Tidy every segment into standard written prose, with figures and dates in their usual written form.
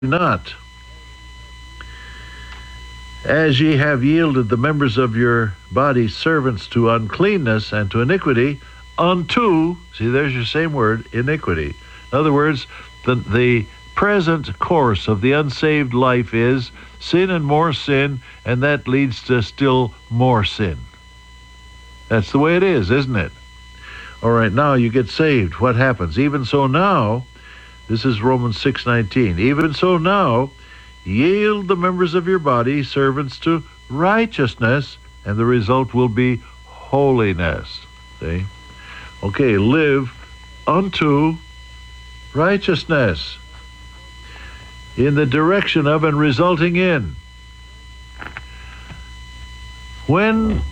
not. As ye have yielded the members of your body servants to uncleanness and to iniquity, unto, see, there's your same word, iniquity. In other words, the present course of the unsaved life is sin and more sin, and that leads to still more sin. That's the way it is, isn't it? All right, now you get saved. What happens? Even so now, this is Romans 6:19. Even so now, yield the members of your body servants to righteousness, and the result will be holiness. See? Okay, live unto righteousness in the direction of and resulting in. When,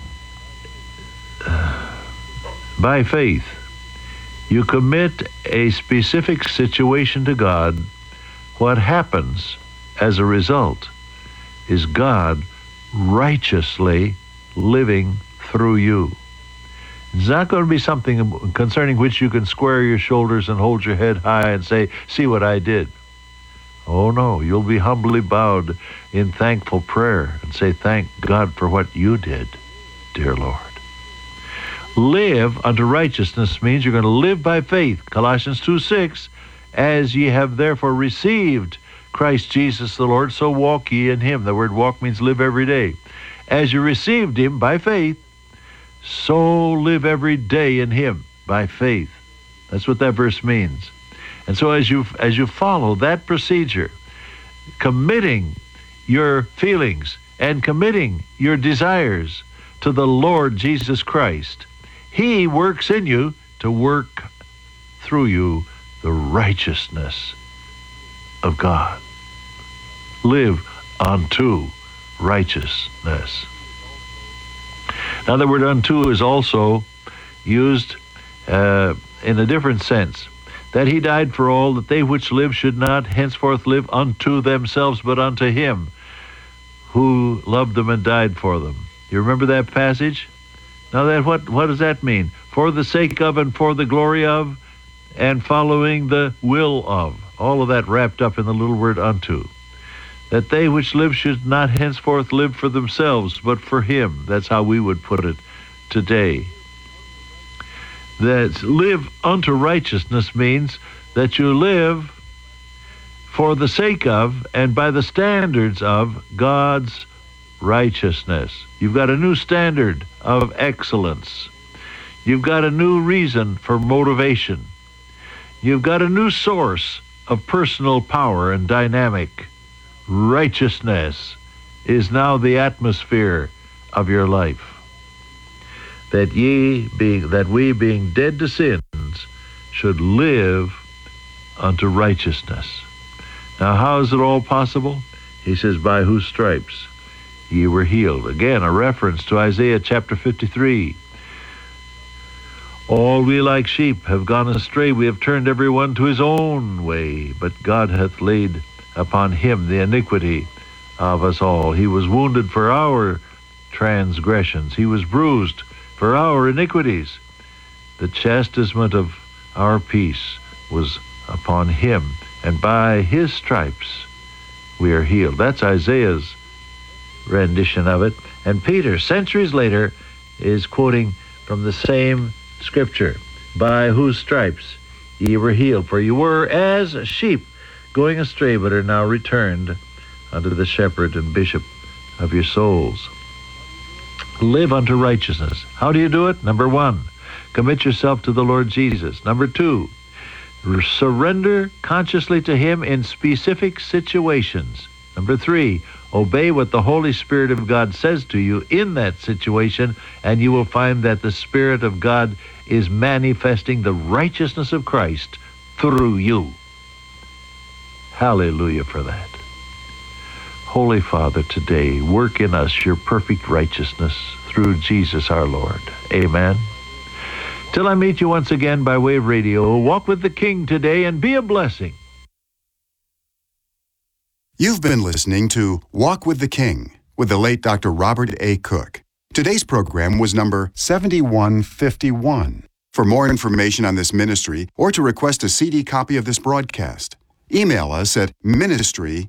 by faith, you commit a specific situation to God, what happens as a result is God righteously living through you. It's not going to be something concerning which you can square your shoulders and hold your head high and say, see what I did. Oh no, you'll be humbly bowed in thankful prayer and say, thank God for what you did, dear Lord. Live unto righteousness means you're going to live by faith. Colossians 2:6, as ye have therefore received Christ Jesus the Lord, so walk ye in him. The word walk means live every day. As you received him by faith, so live every day in him by faith. That's what that verse means. And so as you follow that procedure, committing your feelings and committing your desires to the Lord Jesus Christ, he works in you to work through you the righteousness of God. Live unto righteousness. Now the word unto is also used in a different sense. That he died for all, that they which live should not henceforth live unto themselves, but unto him who loved them and died for them. You remember that passage? Now that what does that mean? For the sake of and for the glory of and following the will of. All of that wrapped up in the little word unto. That they which live should not henceforth live for themselves, but for him. That's how we would put it today. That live unto righteousness means that you live for the sake of and by the standards of God's righteousness. You've got a new standard of excellence. You've got a new reason for motivation. You've got a new source of personal power and dynamic. Righteousness is now the atmosphere of your life. That we being dead to sins should live unto righteousness. Now how is it all possible? He says, by whose stripes ye were healed. Again, a reference to Isaiah chapter 53. All we like sheep have gone astray. We have turned every one to his own way. But God hath laid upon him the iniquity of us all. He was wounded for our transgressions. He was bruised for our iniquities. The chastisement of our peace was upon him, and by his stripes we are healed. That's Isaiah's rendition of it. And Peter, centuries later, is quoting from the same scripture. By whose stripes ye were healed, for you were as sheep going astray, but are now returned unto the shepherd and bishop of your souls. Live unto righteousness. How do you do it? Number 1, commit yourself to the Lord Jesus. Number 2, surrender consciously to him in specific situations. Number 3, obey what the Holy Spirit of God says to you in that situation, and you will find that the Spirit of God is manifesting the righteousness of Christ through you. Hallelujah for that. Holy Father, today, work in us your perfect righteousness through Jesus our Lord. Amen. Till I meet you once again by way of radio, walk with the King today and be a blessing. You've been listening to Walk with the King with the late Dr. Robert A. Cook. Today's program was number 7151. For more information on this ministry or to request a CD copy of this broadcast, Email us at ministry